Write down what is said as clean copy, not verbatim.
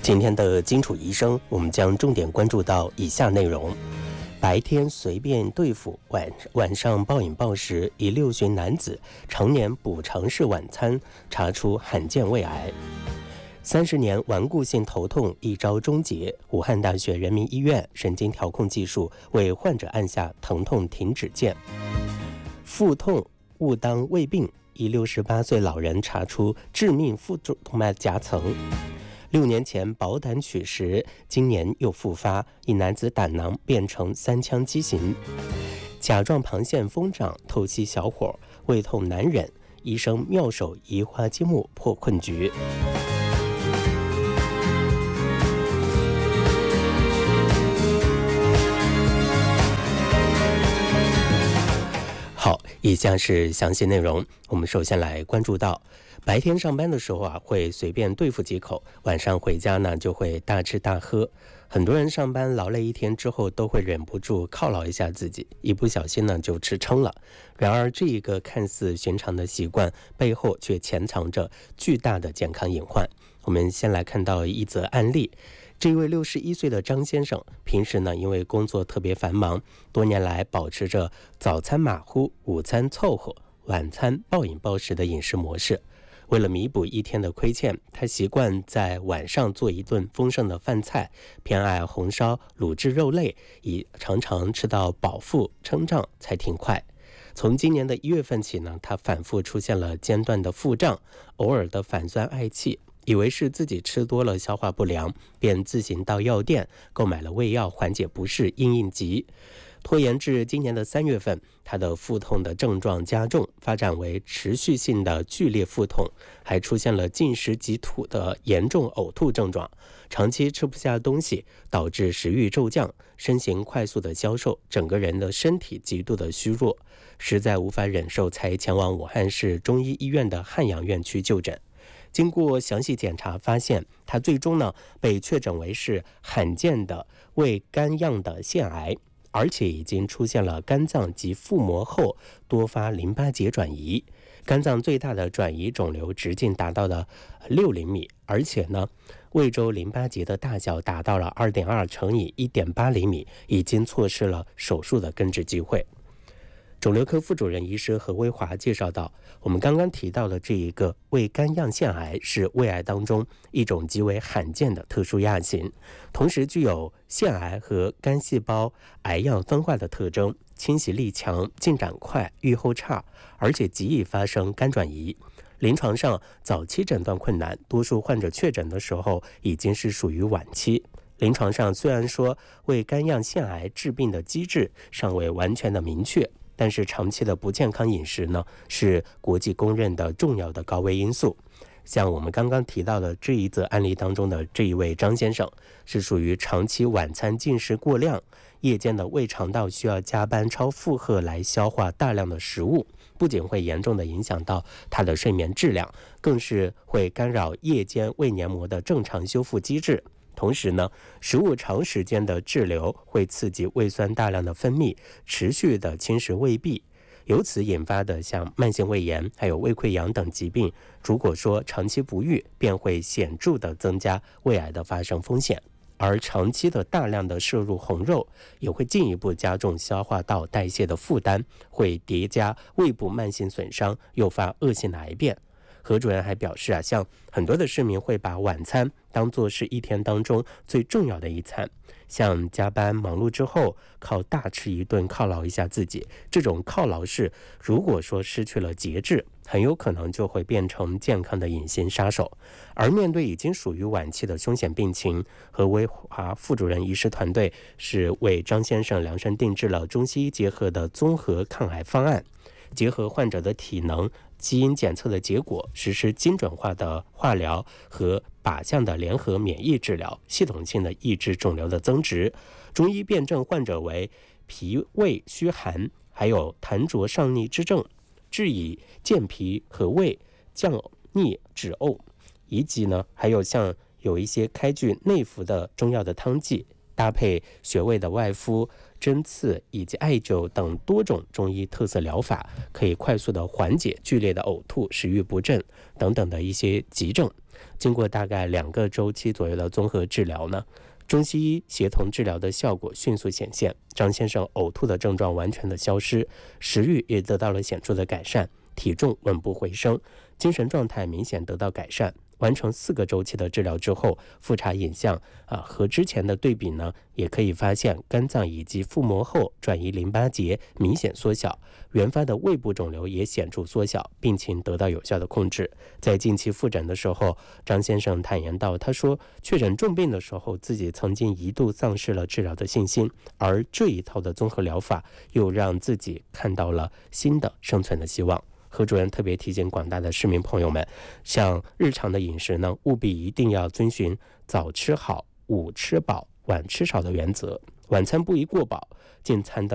今天的金楚医生，我们将重点关注到以下内容：白天随便对付，晚上暴饮暴食，一六旬男子常年补偿式晚餐，查出罕见胃癌。30年顽固性头痛一朝终结，武汉大学人民医院神经调控技术为患者按下疼痛停止键。腹痛误当胃病，一68岁老人查出致命腹动脉夹层。6年前保胆取食，今年又复发，一男子胆囊变成3腔畸形。甲状旁腺疯长，透析小伙，胃痛难忍，医生妙手移花接木破困局。好，以下是详细内容。我们首先来关注到，白天上班的时候会随便对付几口，晚上回家呢就会大吃大喝。很多人上班劳累一天之后，都会忍不住犒劳一下自己，一不小心呢就吃撑了。然而，这一个看似寻常的习惯背后，却潜藏着巨大的健康隐患。我们先来看到一则案例。这位61岁的张先生，平时呢因为工作特别繁忙，多年来保持着早餐马虎、午餐凑合、晚餐暴饮暴食的饮食模式。为了弥补一天的亏欠，他习惯在晚上做一顿丰盛的饭菜，偏爱红烧、卤制肉类，以常常吃到饱腹撑胀才停快。从今年的1月份起呢，他反复出现了间断的腹胀，偶尔的反酸嗳气。以为是自己吃多了消化不良，便自行到药店购买了胃药缓解不适应急。拖延至今年的3月份，他的腹痛的症状加重，发展为持续性的剧烈腹痛，还出现了进食即吐的严重呕吐症状。长期吃不下东西，导致食欲骤降，身形快速的消瘦，整个人的身体极度的虚弱，实在无法忍受，才前往武汉市中医医院的汉阳院区就诊。经过详细检查，发现他最终呢被确诊为是罕见的胃肝样的腺癌，而且已经出现了肝脏及腹膜后多发淋巴结转移，肝脏最大的转移肿瘤直径达到了6厘米，而且呢胃周淋巴结的大小达到了2.2乘以1.8厘米，已经错失了手术的根治机会。肿瘤科副主任医师何威华介绍到，我们刚刚提到的这一个胃肝样腺癌是胃癌当中一种极为罕见的特殊亚型，同时具有腺癌和肝细胞癌样分化的特征，侵袭力强，进展快，预后差，而且极易发生肝转移。临床上早期诊断困难，多数患者确诊的时候已经是属于晚期。临床上虽然说胃肝样腺癌致病的机制尚未完全的明确，但是长期的不健康饮食呢，是国际公认的重要的高危因素。像我们刚刚提到的这一则案例当中的这一位张先生，是属于长期晚餐进食过量，夜间的胃肠道需要加班超负荷来消化大量的食物，不仅会严重的影响到他的睡眠质量，更是会干扰夜间胃黏膜的正常修复机制。同时呢，食物长时间的滞留会刺激胃酸大量的分泌，持续的侵蚀胃壁，由此引发的像慢性胃炎还有胃溃疡等疾病，如果说长期不愈，便会显著的增加胃癌的发生风险。而长期的大量的摄入红肉，也会进一步加重消化道代谢的负担，会叠加胃部慢性损伤，诱发恶性的癌变。何主任还表示像很多的市民会把晚餐当作是一天当中最重要的一餐，像加班忙碌之后靠大吃一顿犒劳一下自己，这种犒劳式如果说失去了节制，很有可能就会变成健康的隐形杀手。而面对已经属于晚期的凶险病情，何威华副主任医师团队是为张先生量身定制了中西医结合的综合抗癌方案，结合患者的体能、基因检测的结果，实施精准化的化疗和靶向的联合免疫治疗，系统性的抑制肿瘤的增殖。中医辨证患者为脾胃虚寒，还有痰浊上逆之症，治以健脾和胃、降逆止呕，以及呢还有像有一些开具内服的中药的汤剂， 搭配穴位的外敷、针刺以及艾灸等多种中医特色疗法，可以快速的缓解剧烈的呕吐、食欲不振等等的一些急症。经过大概2个周期左右的综合治疗呢，中西医协同治疗的效果迅速显现，张先生呕吐的症状完全的消失，食欲也得到了显著的改善，体重稳步回升，精神状态明显得到改善。完成4个周期的治疗之后，复查影像和之前的对比呢，也可以发现肝脏以及腹膜后转移淋巴结明显缩小，原发的胃部肿瘤也显著缩小，病情得到有效的控制。在近期复诊的时候，张先生坦言道，他说确诊重病的时候，自己曾经一度丧失了治疗的信心，而这一套的综合疗法又让自己看到了新的生存的希望。何主任特别提醒广大的市民朋友们，像日常的饮食呢，务必一定要遵循早吃好、午吃饱、晚吃少的原则，晚餐不宜过饱，进餐的